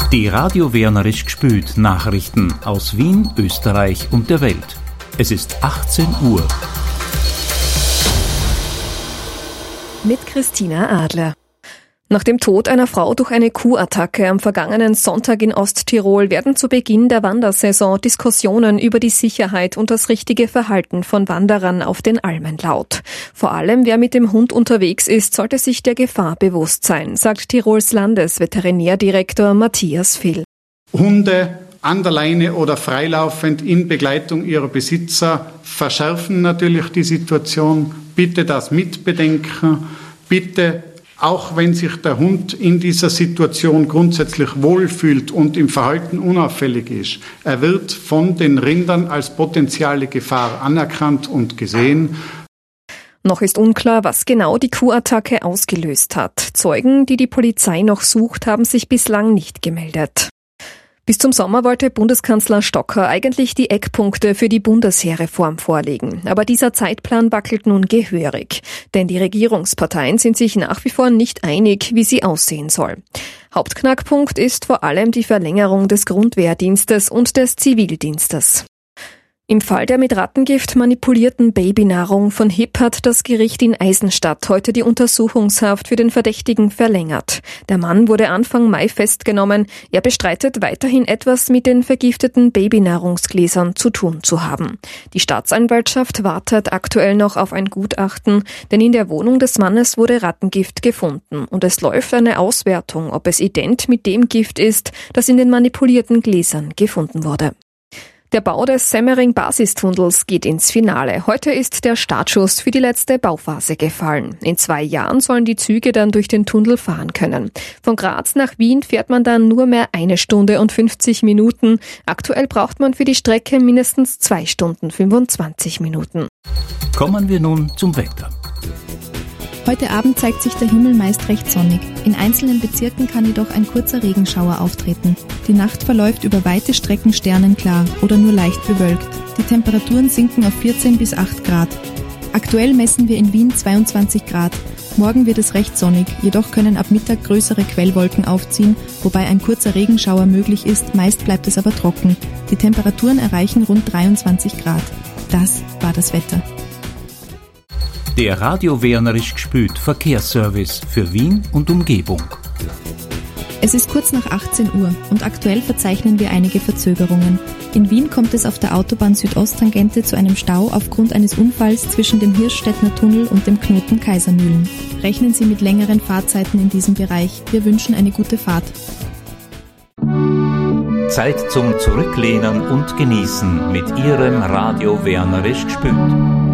Die Radio Wernerisch gspült Nachrichten aus Wien, Österreich und der Welt. Es ist 18 Uhr. Mit Christina Adler. Nach dem Tod einer Frau durch eine Kuhattacke am vergangenen Sonntag in Osttirol werden zu Beginn der Wandersaison Diskussionen über die Sicherheit und das richtige Verhalten von Wanderern auf den Almen laut. Vor allem, wer mit dem Hund unterwegs ist, sollte sich der Gefahr bewusst sein, sagt Tirols Landesveterinärdirektor Matthias Vill. Hunde an der Leine oder freilaufend in Begleitung ihrer Besitzer verschärfen natürlich die Situation. Bitte das mitbedenken. Bitte, auch wenn sich der Hund in dieser Situation grundsätzlich wohlfühlt und im Verhalten unauffällig ist, er wird von den Rindern als potenzielle Gefahr anerkannt und gesehen. Noch ist unklar, was genau die Kuhattacke ausgelöst hat. Zeugen, die die Polizei noch sucht, haben sich bislang nicht gemeldet. Bis zum Sommer wollte Bundeskanzler Stocker eigentlich die Eckpunkte für die Bundesheerreform vorlegen. Aber dieser Zeitplan wackelt nun gehörig. Denn die Regierungsparteien sind sich nach wie vor nicht einig, wie sie aussehen soll. Hauptknackpunkt ist vor allem die Verlängerung des Grundwehrdienstes und des Zivildienstes. Im Fall der mit Rattengift manipulierten Babynahrung von HIP hat das Gericht in Eisenstadt heute die Untersuchungshaft für den Verdächtigen verlängert. Der Mann wurde Anfang Mai festgenommen. Er bestreitet weiterhin etwas mit den vergifteten Babynahrungsgläsern zu tun zu haben. Die Staatsanwaltschaft wartet aktuell noch auf ein Gutachten, denn in der Wohnung des Mannes wurde Rattengift gefunden und es läuft eine Auswertung, ob es ident mit dem Gift ist, das in den manipulierten Gläsern gefunden wurde. Der Bau des Semmering-Basistunnels geht ins Finale. Heute ist der Startschuss für die letzte Bauphase gefallen. In 2 Jahren sollen die Züge dann durch den Tunnel fahren können. Von Graz nach Wien fährt man dann nur mehr 1 Stunde und 50 Minuten. Aktuell braucht man für die Strecke mindestens 2 Stunden 25 Minuten. Kommen wir nun zum Wetter. Heute Abend zeigt sich der Himmel meist recht sonnig. In einzelnen Bezirken kann jedoch ein kurzer Regenschauer auftreten. Die Nacht verläuft über weite Strecken sternenklar oder nur leicht bewölkt. Die Temperaturen sinken auf 14 bis 8 Grad. Aktuell messen wir in Wien 22 Grad. Morgen wird es recht sonnig, jedoch können ab Mittag größere Quellwolken aufziehen, wobei ein kurzer Regenschauer möglich ist, meist bleibt es aber trocken. Die Temperaturen erreichen rund 23 Grad. Das war das Wetter. Der Radio Wernerisch gspült Verkehrsservice für Wien und Umgebung. Es ist kurz nach 18 Uhr und aktuell verzeichnen wir einige Verzögerungen. In Wien kommt es auf der Autobahn Südosttangente zu einem Stau aufgrund eines Unfalls zwischen dem Hirschstädtner Tunnel und dem Knoten Kaisermühlen. Rechnen Sie mit längeren Fahrzeiten in diesem Bereich. Wir wünschen eine gute Fahrt. Zeit zum Zurücklehnen und Genießen mit Ihrem Radio Wernerisch gspült.